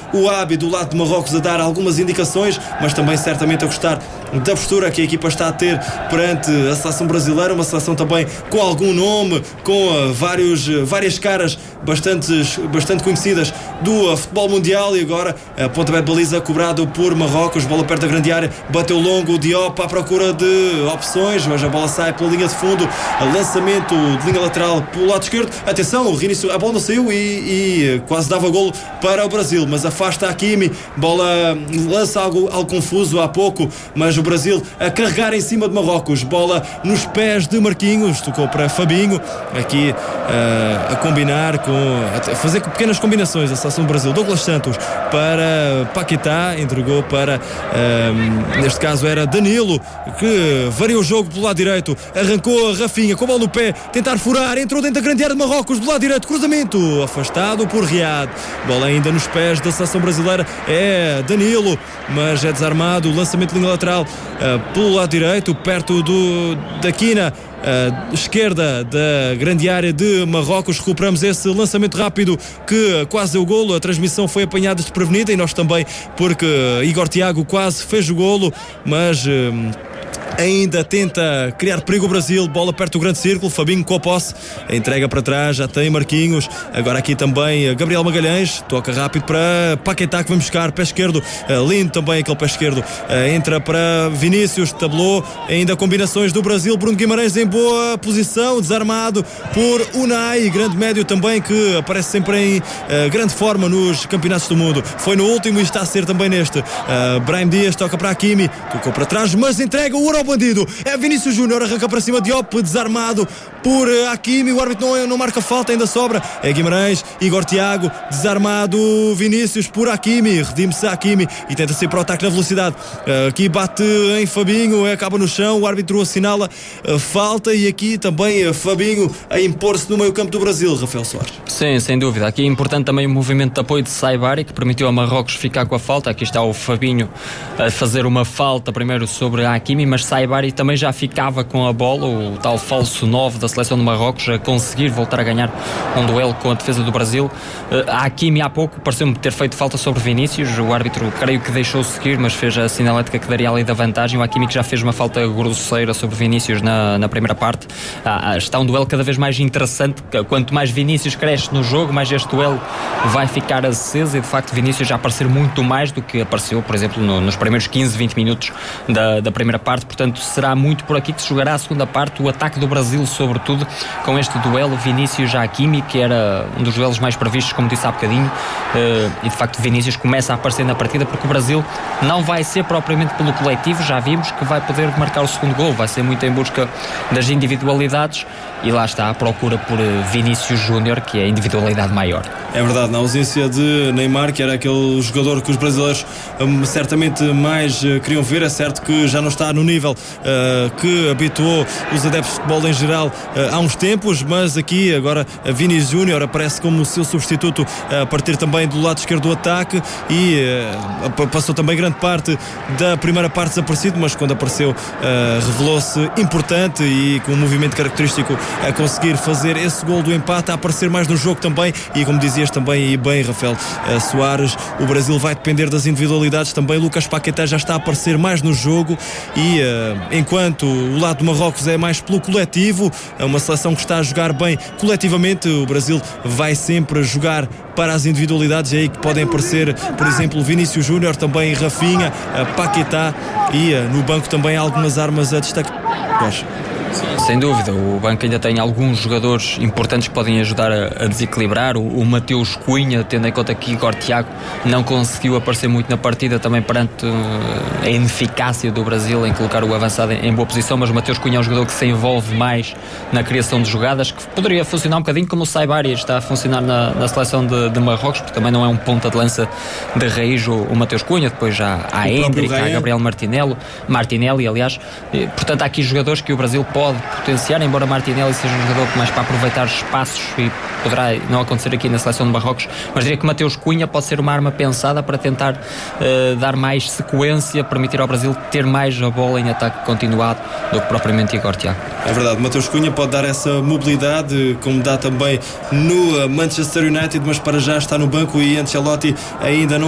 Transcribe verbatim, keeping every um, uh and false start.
o Abi do lado de Marrocos a dar algumas indicações, mas também certamente a gostar da postura que a equipa está a ter perante a seleção brasileira, uma seleção também com algum nome, com uh, vários, uh, várias caras bastante, bastante conhecidas do uh, futebol mundial. E agora a pontapé de baliza cobrado por Marrocos, bola perto da grande área, bateu longo o Diop à procura de opções, mas a bola sai pela linha de fundo, lançamento de linha lateral pelo lado esquerdo, atenção, o reinício, a bola não saiu e, e quase dava golo para o Brasil, mas afasta a Hakimi, bola lança algo, algo confuso há pouco, mas o Brasil a carregar em cima de Marrocos, bola nos pés de Marquinhos, tocou para Fabinho, aqui uh, a combinar com, a fazer pequenas combinações a seleção do Brasil. Douglas Santos para Paquetá, entregou para uh, neste caso era Danilo, que variou o jogo do lado direito, arrancou a Rafinha com a bola no pé, tentar furar, entrou dentro da grande área de Marrocos, do lado direito, cruzamento, afastado por Riad, bola ainda nos pés da seleção brasileira, é Danilo, mas é desarmado, lançamento de linha lateral uh, pelo lado direito, perto do, da quina Uh, esquerda da grande área de Marrocos. Recuperamos esse lançamento rápido que quase deu o golo. A transmissão foi apanhada desprevenida e nós também, porque Igor Thiago quase fez o golo, mas uh, ainda tenta criar perigo o Brasil. Bola perto do grande círculo, Fabinho com a posse, entrega para trás, já tem Marquinhos, agora aqui também Gabriel Magalhães, toca rápido para Paquetá, que vem buscar pé esquerdo, lindo também aquele pé esquerdo, entra para Vinícius, tabelou, ainda combinações do Brasil, Bruno Guimarães em boa posição, desarmado por Unai, grande médio também, que aparece sempre em uh, grande forma nos campeonatos do mundo, foi no último e está a ser também neste. uh, Brahim Dias toca para Hakimi, tocou para trás, mas entrega o ouro ao bandido, é Vinícius Júnior, arranca para cima de Diop, desarmado por uh, Hakimi, o árbitro não, não marca falta, ainda sobra, é Guimarães, Igor Thiago, desarmado Vinícius por Hakimi, redime-se Hakimi e tenta sair para o ataque na velocidade, uh, aqui bate em Fabinho, acaba no chão, o árbitro assinala uh, falta, e aqui também uh, Fabinho a impor-se no meio campo do Brasil. Rafael Soares. Sim, sem dúvida, aqui é importante também o movimento de apoio de Saibari, que permitiu a Marrocos ficar com a falta. Aqui está o Fabinho a fazer uma falta primeiro sobre a Hakimi, mas Saibari também já ficava com a bola, o tal falso nove da seleção de Marrocos, a conseguir voltar a ganhar um duelo com a defesa do Brasil. A Hakimi há pouco pareceu-me ter feito falta sobre Vinícius, o árbitro creio que deixou seguir, mas fez a sinalética que daria a lei da vantagem. O Hakimi que já fez uma falta grosseira sobre Vinícius na, na primeira parte. Ah, está um duelo cada vez mais interessante, quanto mais Vinícius cresce no jogo, mais este duelo vai ficar aceso, e de facto Vinícius já aparecer muito mais do que apareceu, por exemplo, no, nos primeiros quinze, vinte minutos da, da primeira parte. Portanto, será muito por aqui que se jogará a segunda parte, o ataque do Brasil sobretudo, com este duelo Vinícius-Hakimi, que era um dos duelos mais previstos, como disse há bocadinho, uh, e de facto Vinícius começa a aparecer na partida, porque o Brasil não vai ser propriamente pelo coletivo, já vimos que vai poder marcar o segundo gol, vai ser muito em busca das individualidades, e lá está a procura por Vinícius Júnior, que é a individualidade maior. É verdade, na ausência de Neymar, que era aquele jogador que os brasileiros um, certamente mais uh, queriam ver, é certo que já não está no nível uh, que habituou os adeptos de futebol em geral uh, há uns tempos, mas aqui agora a Vinícius Júnior aparece como o seu substituto uh, a partir também do lado esquerdo do ataque, e uh, passou também grande parte da primeira parte desaparecido, mas quando apareceu uh, revelou-se importante e com um movimento característico a conseguir fazer esse gol do empate, a aparecer mais no jogo também, e como dizias também e bem, Rafael uh, Soares, o Brasil vai depender das individualidades também. Lucas Paquetá já está a aparecer mais no jogo, e uh, enquanto o lado do Marrocos é mais pelo coletivo, é uma seleção que está a jogar bem coletivamente, o Brasil vai sempre jogar para as individualidades, é aí que podem aparecer, por exemplo, Vinícius Júnior, também Rafinha, uh, Paquetá, e uh, no banco também há algumas armas a destacar. Sem dúvida, o banco ainda tem alguns jogadores importantes que podem ajudar a, a desequilibrar. O, o Mateus Cunha, tendo em conta que Igor Thiago não conseguiu aparecer muito na partida, também perante uh, a ineficácia do Brasil em colocar o avançado em, em boa posição, mas o Mateus Cunha é um jogador que se envolve mais na criação de jogadas, que poderia funcionar um bocadinho como o Saibari está a funcionar na, na seleção de, de Marrocos, porque também não é um ponta de lança de raiz o, o Mateus Cunha. Depois já há Hendrick, há Gabriel Martinelli, Martinelli, aliás. E, portanto, há aqui jogadores que o Brasil pode potenciar, embora Martinelli seja um jogador mais para aproveitar espaços, e poderá não acontecer aqui na seleção de Marrocos, mas diria que Mateus Cunha pode ser uma arma pensada para tentar uh, dar mais sequência, permitir ao Brasil ter mais a bola em ataque continuado do que propriamente Igor Thiago. É verdade, Mateus Cunha pode dar essa mobilidade, como dá também no Manchester United, mas para já está no banco, e Ancelotti ainda não